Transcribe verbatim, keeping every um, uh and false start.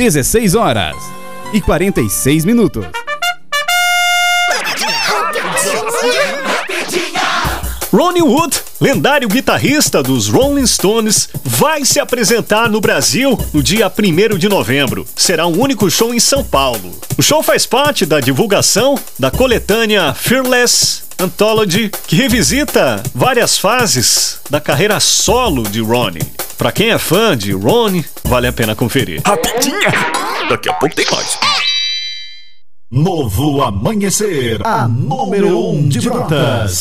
dezesseis horas e quarenta e seis minutos. Ronnie Wood, lendário guitarrista dos Rolling Stones, vai se apresentar no Brasil no dia primeiro de novembro. Será um único show em São Paulo. O show faz parte da divulgação da coletânea Fearless Anthology, que revisita várias fases da carreira solo de Ronnie. Pra quem é fã de Ronnie, vale a pena conferir. Rapidinha! Daqui a pouco tem mais. Novo Amanhecer, a número um de Brotas.